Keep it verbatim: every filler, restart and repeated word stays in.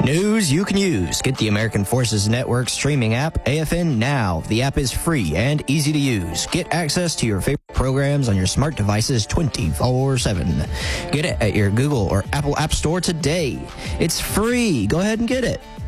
News you can use. Get the American Forces Network streaming app, A F N Now. The app is free and easy to use. Get access to your favorite programs on your smart devices twenty-four seven. Get it at your Google or Apple App Store today. It's free. Go ahead and get it.